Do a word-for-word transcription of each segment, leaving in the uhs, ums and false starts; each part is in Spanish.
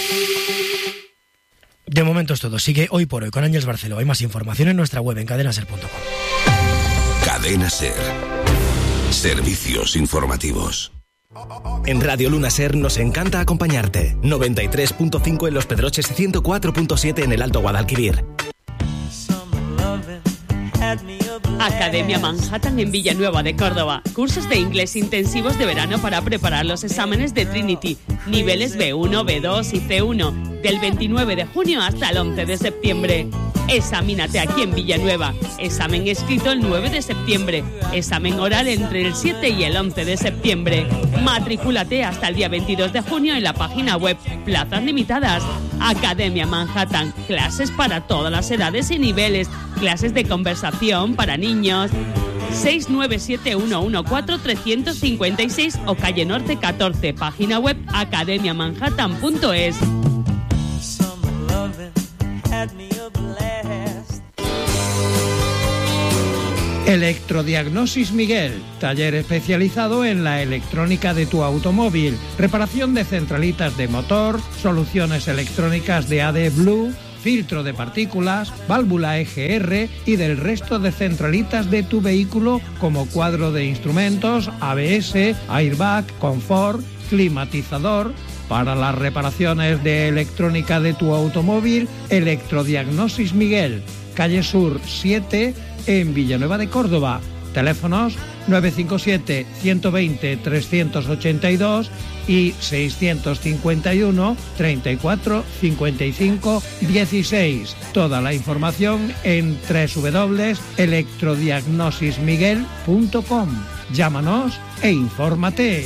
De momento es todo. Sigue Hoy por Hoy con Ángeles Barceló. Hay más información en nuestra web en cadena ser punto com. Cadena Ser. Servicios informativos. En Radio Luna Ser nos encanta acompañarte. noventa y tres punto cinco en Los Pedroches y ciento cuatro punto siete en el Alto Guadalquivir. Academia Manhattan en Villanueva de Córdoba. Cursos de inglés intensivos de verano para preparar los exámenes de Trinity. Niveles B uno, B dos y C uno. Del veintinueve de junio hasta el once de septiembre. Examínate aquí en Villanueva. Examen escrito el nueve de septiembre. Examen oral entre el siete y el once de septiembre. Matricúlate hasta el día veintidós de junio en la página web. Plazas limitadas. Academia Manhattan. Clases para todas las edades y niveles. Clases de conversación para niños. seis nueve siete uno uno cuatro tres cinco seis o calle Norte catorce. Página web academia manhattan punto es. Electrodiagnosis Miguel, taller especializado en la electrónica de tu automóvil, reparación de centralitas de motor, soluciones electrónicas de A D Blue, filtro de partículas, válvula E G R y del resto de centralitas de tu vehículo como cuadro de instrumentos, A B S, airbag, confort, climatizador. Para las reparaciones de electrónica de tu automóvil, Electrodiagnosis Miguel, calle Sur siete en Villanueva de Córdoba. Teléfonos nueve cinco siete, uno dos cero, tres ocho dos y seis cinco uno, treinta y cuatro, cincuenta y cinco, dieciséis. Toda la información en doble u doble u doble u punto electrodiagnosis miguel punto com. Llámanos e infórmate.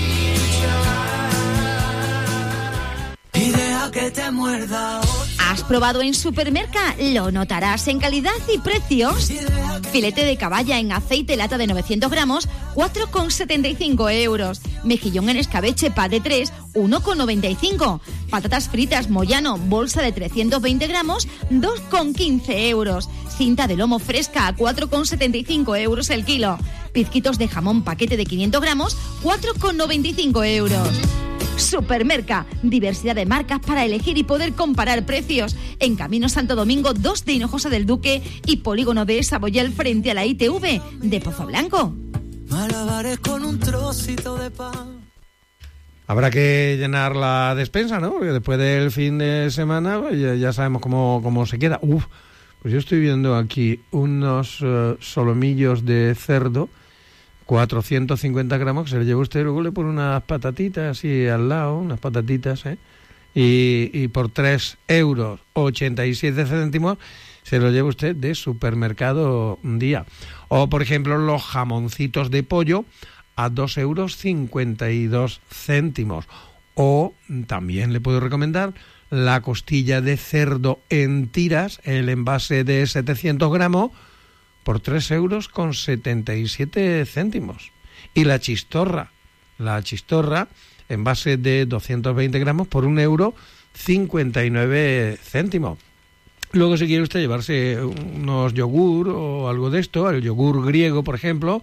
Que te muerda. ¿Has probado en Supermerca? Lo notarás en calidad y precios. Filete de caballa en aceite lata de novecientos gramos, cuatro con setenta y cinco euros. Mejillón en escabeche pa de tres, uno con noventa y cinco. Patatas fritas Moyano, bolsa de trescientos veinte gramos, dos con quince euros. Cinta de lomo fresca a cuatro con setenta y cinco euros el kilo. Pizquitos de jamón paquete de quinientos gramos, cuatro con noventa y cinco euros. Supermerca, diversidad de marcas para elegir y poder comparar precios. En Camino Santo Domingo dos de Hinojosa del Duque y Polígono de Saboyel frente a la I T V de Pozo Blanco. Malabares con un trocito de pan. Habrá que llenar la despensa, ¿no? Porque después del fin de semana pues ya, ya sabemos cómo, cómo se queda. Uf, pues yo estoy viendo aquí unos uh, solomillos de cerdo, cuatrocientos cincuenta gramos, que se le lleva usted, luego le pone unas patatitas así al lado, unas patatitas, ¿eh? Y, y por tres euros ochenta y siete céntimos se lo lleva usted de Supermercado Día. O, por ejemplo, los jamoncitos de pollo a dos euros cincuenta y dos céntimos. O también le puedo recomendar la costilla de cerdo en tiras, el envase de setecientos gramos, por tres euros con setenta y siete céntimos. Y la chistorra, la chistorra, envase de doscientos veinte gramos, por un euro cincuenta y nueve céntimos. Luego, si quiere usted llevarse unos yogur o algo de esto, el yogur griego, por ejemplo,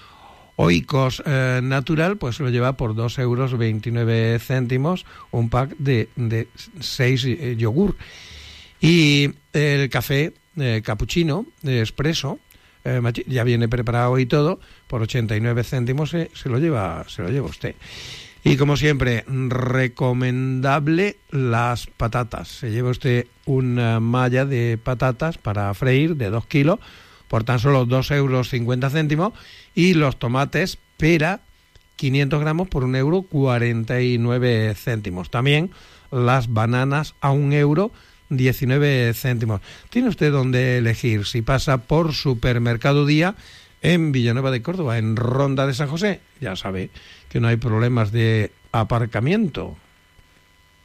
Oikos eh, natural, pues lo lleva por dos euros veintinueve céntimos, un pack de, de seis eh, yogur. Y el café eh, cappuccino, de espresso, Eh, ya viene preparado y todo, por ochenta y nueve céntimos eh, se lo lleva se lo lleva usted. Y como siempre, recomendable las patatas. Se lleva usted una malla de patatas para freír de dos kilos por tan solo dos euros cincuenta céntimos, y los tomates pera quinientos gramos por un euro cuarenta y nueve céntimos. También las bananas a un euro diecinueve céntimos. Tiene usted donde elegir si pasa por Supermercado Día en Villanueva de Córdoba, en Ronda de San José. Ya sabe que no hay problemas de aparcamiento.